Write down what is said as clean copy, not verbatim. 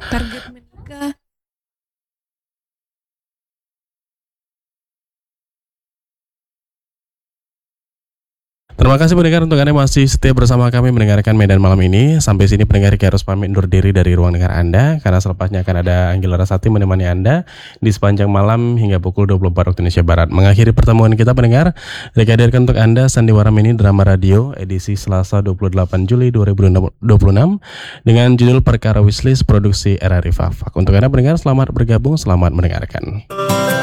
target menikah. Terima kasih pendengar untuk Anda masih setia bersama kami mendengarkan Medan malam ini. Sampai sini pendengar harus pamit undur diri dari ruang dengar Anda, karena selepasnya akan ada Anggela Rasati menemani Anda di sepanjang malam hingga pukul 24 waktu Indonesia Barat. Mengakhiri pertemuan kita pendengar, hadirkan untuk Anda Sandiwara Mini Drama Radio edisi Selasa 28 Juli 2026 dengan judul Perkara Wishlist produksi RRI Fafak. Untuk Anda pendengar, selamat bergabung, selamat mendengarkan.